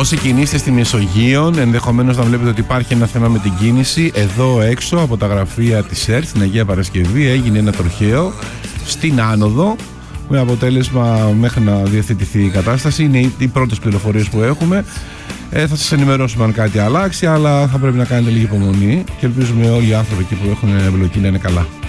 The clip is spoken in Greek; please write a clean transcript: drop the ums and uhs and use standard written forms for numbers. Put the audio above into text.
Όσοι κινείστε στη Μεσογείο, ενδεχομένως να βλέπετε ότι υπάρχει ένα θέμα με την κίνηση. Εδώ έξω από τα γραφεία της ΕΡΤ στην Αγία Παρασκευή έγινε ένα τροχαίο στην άνοδο, με αποτέλεσμα μέχρι να διευθετηθεί η κατάσταση. Είναι οι πρώτες πληροφορίες που έχουμε. Θα σας ενημερώσουμε αν κάτι αλλάξει, αλλά θα πρέπει να κάνετε λίγη υπομονή και ελπίζουμε όλοι οι άνθρωποι εκεί που έχουν εμπλοκή να είναι καλά.